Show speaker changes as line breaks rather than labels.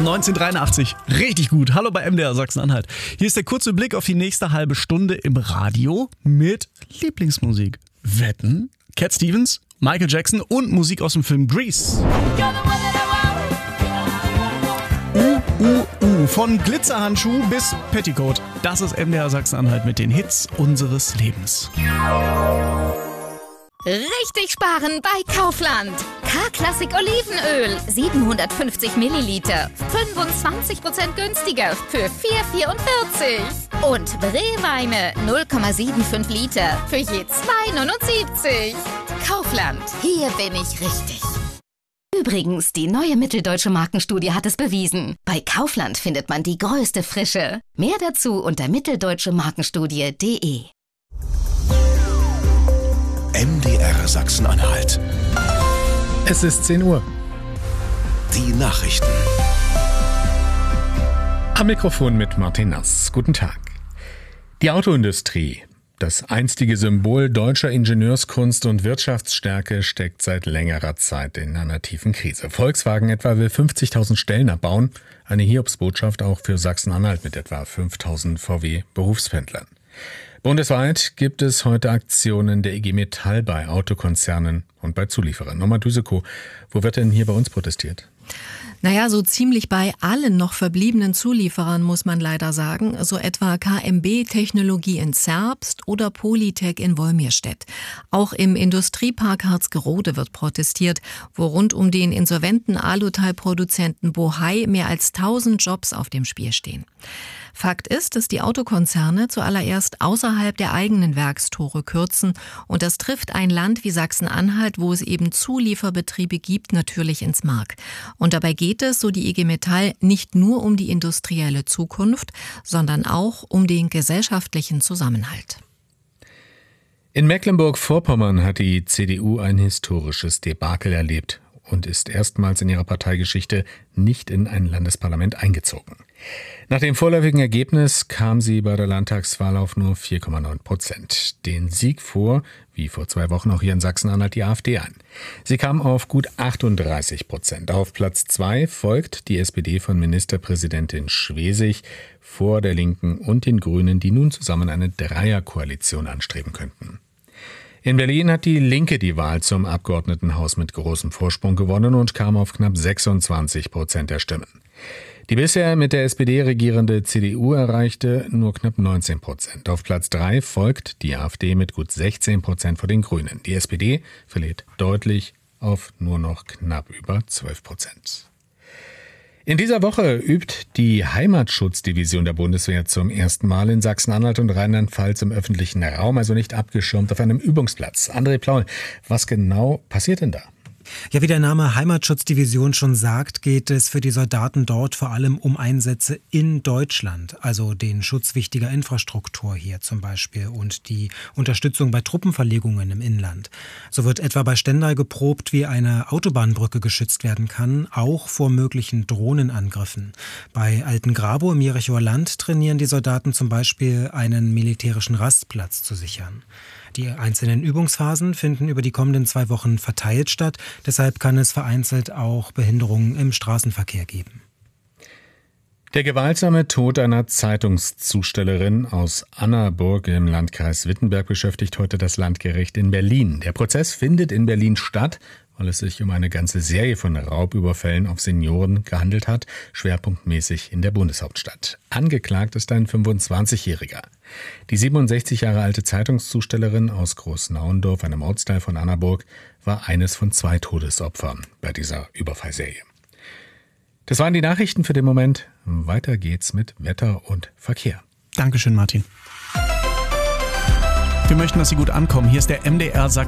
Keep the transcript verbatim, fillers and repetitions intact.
neunzehnhundertdreiundachtzig. Richtig gut. Hallo bei M D R Sachsen-Anhalt. Hier ist der kurze Blick auf die nächste halbe Stunde im Radio mit Lieblingsmusik. Wetten, Cat Stevens, Michael Jackson und Musik aus dem Film Grease. Uh, uh, uh. Von Glitzerhandschuh bis Petticoat. Das ist M D R Sachsen-Anhalt mit den Hits unseres Lebens.
Richtig sparen bei Kaufland. K-Klassik Olivenöl, siebenhundertfünfzig Milliliter, fünfundzwanzig Prozent günstiger für vier Euro vierundvierzig. Und Brewweine null Komma fünfundsiebzig Liter für je zwei Euro neunundsiebzig. Kaufland, hier bin ich richtig. Übrigens, die neue Mitteldeutsche Markenstudie hat es bewiesen. Bei Kaufland findet man die größte Frische. Mehr dazu unter mitteldeutsche markenstudie punkt de.
M D R Sachsen-Anhalt.
Es ist zehn Uhr.
Die Nachrichten.
Am Mikrofon mit Martin Nass. Guten Tag. Die Autoindustrie, das einstige Symbol deutscher Ingenieurskunst und Wirtschaftsstärke, steckt seit längerer Zeit in einer tiefen Krise. Volkswagen etwa will fünfzigtausend Stellen abbauen. Eine Hiobsbotschaft auch für Sachsen-Anhalt mit etwa fünftausend V W-Berufspendlern. Bundesweit gibt es heute Aktionen der I G Metall bei Autokonzernen und bei Zulieferern. Nochmal Düseko, wo wird denn hier bei uns protestiert?
Naja, so ziemlich bei allen noch verbliebenen Zulieferern muss man leider sagen, so etwa K M B Technologie in Zerbst oder Polytech in Wolmirstedt. Auch im Industriepark Harzgerode wird protestiert, wo rund um den insolventen Aluteilproduzenten Bohai mehr als tausend Jobs auf dem Spiel stehen. Fakt ist, dass die Autokonzerne zuallererst außerhalb der eigenen Werkstore kürzen und das trifft ein Land wie Sachsen-Anhalt, wo es eben Zulieferbetriebe gibt, natürlich ins Mark. Und dabei geht es, so die I G Metall, nicht nur um die industrielle Zukunft, sondern auch um den gesellschaftlichen Zusammenhalt.
In Mecklenburg-Vorpommern hat die C D U ein historisches Debakel erlebt und ist erstmals in ihrer Parteigeschichte nicht in ein Landesparlament eingezogen. Nach dem vorläufigen Ergebnis kam sie bei der Landtagswahl auf nur vier Komma neun Prozent. Den Sieg fuhr, wie vor zwei Wochen auch hier in Sachsen-Anhalt, die AfD ein. Sie kam auf gut achtunddreißig Prozent. Auf Platz zwei folgt die S P D von Ministerpräsidentin Schwesig vor der Linken und den Grünen, die nun zusammen eine Dreierkoalition anstreben könnten. In Berlin hat die Linke die Wahl zum Abgeordnetenhaus mit großem Vorsprung gewonnen und kam auf knapp sechsundzwanzig Prozent der Stimmen. Die bisher mit der S P D regierende C D U erreichte nur knapp neunzehn Prozent. Auf Platz drei folgt die AfD mit gut sechzehn Prozent vor den Grünen. Die S P D verliert deutlich auf nur noch knapp über zwölf Prozent. In dieser Woche übt die Heimatschutzdivision der Bundeswehr zum ersten Mal in Sachsen-Anhalt und Rheinland-Pfalz im öffentlichen Raum, also nicht abgeschirmt auf einem Übungsplatz. André Plaul, was genau passiert denn da?
Ja, wie der Name Heimatschutzdivision schon sagt, geht es für die Soldaten dort vor allem um Einsätze in Deutschland, also den Schutz wichtiger Infrastruktur hier zum Beispiel und die Unterstützung bei Truppenverlegungen im Inland. So wird etwa bei Stendal geprobt, wie eine Autobahnbrücke geschützt werden kann, auch vor möglichen Drohnenangriffen. Bei Altengrabow im Jerichower Land trainieren die Soldaten zum Beispiel, einen militärischen Rastplatz zu sichern. Die einzelnen Übungsphasen finden über die kommenden zwei Wochen verteilt statt. Deshalb kann es vereinzelt auch Behinderungen im Straßenverkehr geben.
Der gewaltsame Tod einer Zeitungszustellerin aus Annaburg im Landkreis Wittenberg beschäftigt heute das Landgericht in Berlin. Der Prozess findet in Berlin statt, weil es sich um eine ganze Serie von Raubüberfällen auf Senioren gehandelt hat, schwerpunktmäßig in der Bundeshauptstadt. Angeklagt ist ein fünfundzwanzigjähriger. Die siebenundsechzig Jahre alte Zeitungszustellerin aus Großnauendorf, einem Ortsteil von Annaburg, war eines von zwei Todesopfern bei dieser Überfallserie. Das waren die Nachrichten für den Moment. Weiter geht's mit Wetter und Verkehr.
Dankeschön, Martin. Wir möchten, dass Sie gut ankommen. Hier ist der M D R Sachsen.